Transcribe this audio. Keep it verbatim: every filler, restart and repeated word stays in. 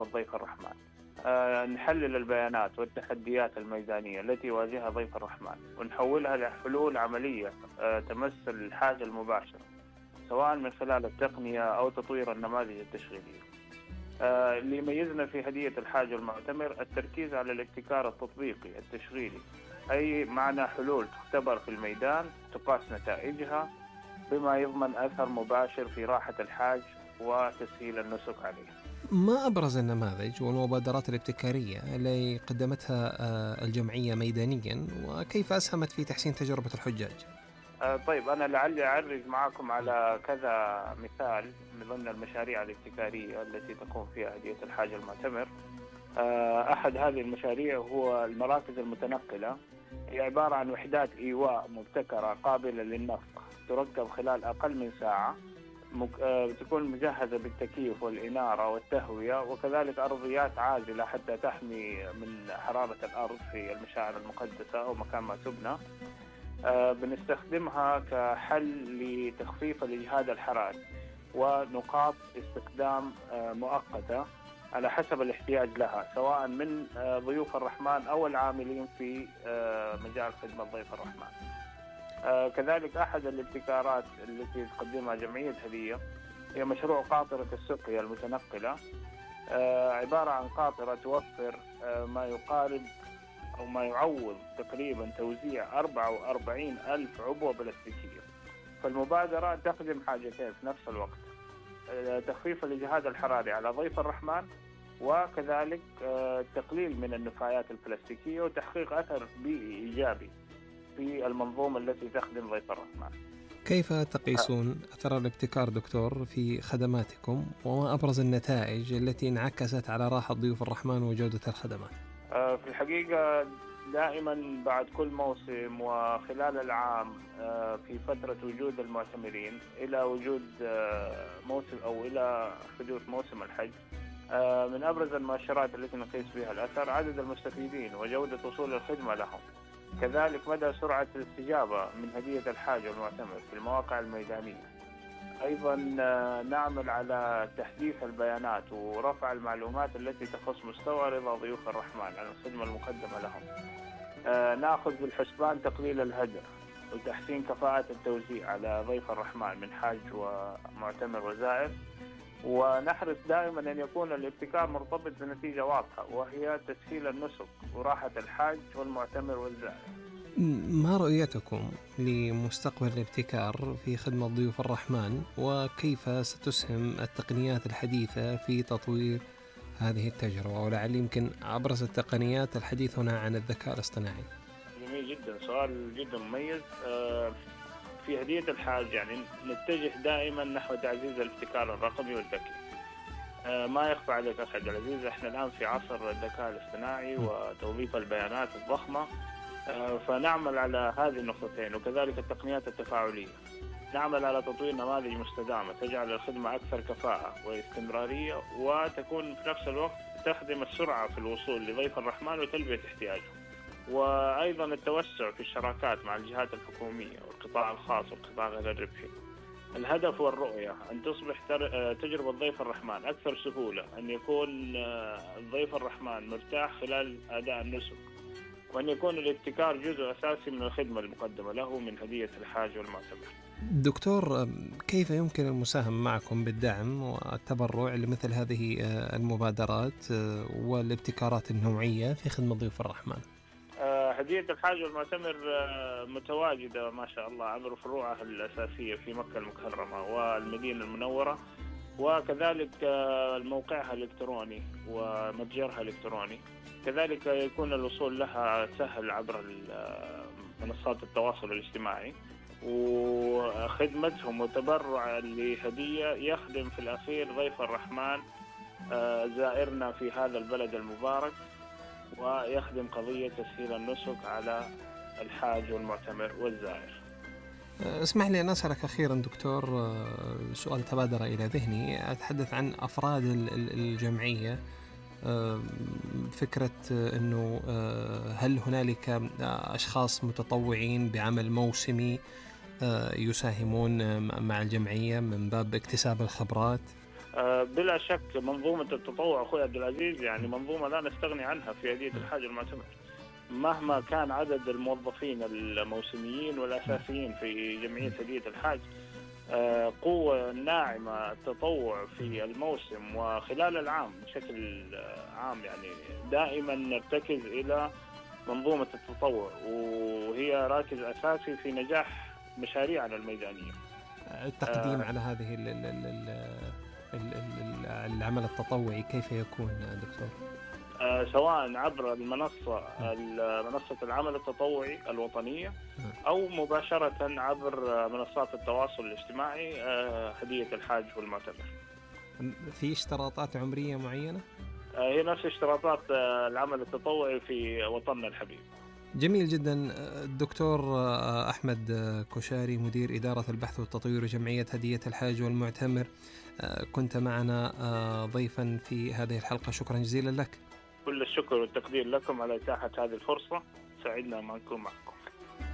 ضيف الرحمن. آه، نحلل البيانات والتحديات الميدانية التي يواجهها ضيف الرحمن ونحولها لحلول عملية آه، تمس الحاجة المباشرة، سواء من خلال التقنية أو تطوير النماذج التشغيلية. آه، اللي يميزنا في هدية الحاج والمعتمر التركيز على الابتكار التطبيقي التشغيلي، أي معنى حلول تختبر في الميدان تقاس نتائجها بما يضمن أثر مباشر في راحة الحاج وتسهيل النسك عليه. ما أبرز النماذج والمبادرات الابتكارية اللي قدمتها آه، الجمعية ميدانيا، وكيف أسهمت في تحسين تجربة الحجاج؟ آه، طيب أنا لعلي أعرج معكم على كذا مثال من ضمن المشاريع الابتكارية التي تقوم فيها هدية الحاج المعتمر. آه، أحد هذه المشاريع هو المراكز المتنقلة، هي عبارة عن وحدات إيواء مبتكرة قابلة للنفق، تركب خلال أقل من ساعة، مك... آه، تكون مجهزة بالتكييف والإنارة والتهوية، وكذلك أرضيات عازلة حتى تحمي من حرارة الأرض في المشاعر المقدسة أو مكان ما تبنى. آه، بنستخدمها كحل لتخفيف الإجهاد الحراري ونقاط استخدام آه، مؤقتة على حسب الاحتياج لها، سواء من آه، ضيوف الرحمن أو العاملين في آه، مجال خدمة ضيف الرحمن. آه، كذلك أحد الابتكارات التي تقدمها جمعية هدية هي مشروع قاطرة السقيا المتنقلة. آه، عبارة عن قاطرة توفر آه، ما يقارب أو ما يعوض تقريبا توزيع أربعة وأربعين ألف عبوة بلاستيكية. فالمبادرة تخدم حاجتين في نفس الوقت: آه، تخفيف الإجهاد الحراري على ضيف الرحمن، وكذلك آه، التقليل من النفايات البلاستيكية وتحقيق أثر بيئي إيجابي في المنظومة التي تخدم ضيف الرحمن. كيف تقيسون أثر الابتكار دكتور في خدماتكم، وما أبرز النتائج التي انعكست على راحة ضيوف الرحمن وجودة الخدمات؟ آه، في الحقيقة دائما بعد كل موسم وخلال العام، آه، في فترة وجود المعتمرين إلى وجود آه، موسم أو إلى حدوث موسم الحج، آه، من أبرز المؤشرات التي نقيس بها الأثر عدد المستفيدين وجودة وصول الخدمة لهم، كذلك مدى سرعة الاستجابة من هدية الحاج والمعتمر في المواقع الميدانية. أيضا آه، نعمل على تحديث البيانات ورفع المعلومات التي تخص مستوى رضا ضيوف الرحمن عن الخدمة المقدمة لهم. آه، نأخذ بالحسبان تقليل الهدر وتحسين كفاءة التوزيع على ضيف الرحمن من حاج ومعتمر وزائر، ونحرص دائما أن يكون الابتكار مرتبط بنتيجة واضحة، وهي تسهيل النسك وراحة الحاج والمعتمر والزائر. ما رؤيتكم لمستقبل الابتكار في خدمة ضيوف الرحمن، وكيف ستسهم التقنيات الحديثة في تطوير هذه التجربة؟ ولعل يمكن أبرز التقنيات الحديث هنا عن الذكاء الاصطناعي. جميل جدا، سؤال جدا مميز. آه، في هدية الحاج يعني نتجه دائما نحو تعزيز الابتكار الرقمي والذكي. آه، ما يخفى عليك أخي عبد العزيز، احنا الآن في عصر الذكاء الاصطناعي وتوظيف البيانات الضخمة، آه، فنعمل على هذه النقطتين، وكذلك التقنيات التفاعلية. نعمل على تطوير نماذج مستدامة تجعل الخدمة أكثر كفاءة واستمرارية، وتكون في نفس الوقت تخدم السرعة في الوصول لضيف الرحمن وتلبية احتياجه. وأيضا التوسع في الشراكات مع الجهات الحكومية والقطاع الخاص والقطاع غير الربحي. الهدف والرؤية أن تصبح تجربة ضيف الرحمن أكثر سهولة، أن يكون ضيف الرحمن مرتاح خلال أداء النسك، وأن يكون الابتكار جزء أساسي من الخدمة المقدمة له من هدية الحاج والمعتمر. دكتور، كيف يمكن المساهمة معكم بالدعم والتبرع لمثل هذه المبادرات والابتكارات النوعية في خدمة ضيوف الرحمن؟ هدية الحاج والمعتمر متواجدة ما شاء الله عبر فروعها الأساسية في مكة المكرمة والمدينة المنورة، وكذلك موقعها الإلكتروني ومتجرها الإلكتروني. كذلك يكون الوصول لها سهل عبر منصات التواصل الاجتماعي، وخدمتهم وتبرع لهدية يخدم في الأخير ضيف الرحمن زائرنا في هذا البلد المبارك، ويخدم قضية تسهيل النسك على الحاج والمعتمر والزائر. اسمح لي أن أسألك أخيرا دكتور سؤال تبادر إلى ذهني، أتحدث عن أفراد الجمعية. فكرة أنه هل هنالك أشخاص متطوعين بعمل موسمي يساهمون مع الجمعية من باب اكتساب الخبرات؟ آه، بلا شك منظومة التطوع أخوي عبد العزيز يعني منظومة لا نستغني عنها في هدية الحاج المعتمر، مهما كان عدد الموظفين الموسميين والأساسيين في جمعية هدية الحاج. آه، قوة ناعمة التطوع في الموسم وخلال العام بشكل عام، يعني دائما نرتكز إلى منظومة التطوع، وهي راكز أساسي في نجاح مشاريعنا الميدانية. التقديم آه على هذه ال ال ال ال ال العمل التطوعي كيف يكون دكتور؟ آه سواء عبر المنصة منصة العمل التطوعي الوطنية أو مباشرة عبر منصات التواصل الاجتماعي آه هدية الحاج والمعتمر. في اشتراطات عمرية معينة؟ آه هي نفس اشتراطات آه العمل التطوعي في وطننا الحبيب. جميل جدا. الدكتور أحمد كشاري مدير إدارة البحث والتطوير جمعية هدية الحاج والمعتمر، كنت معنا ضيفا في هذه الحلقة، شكرا جزيلا لك. كل الشكر والتقدير لكم على إتاحة هذه الفرصة، سعدنا ما نكون معكم.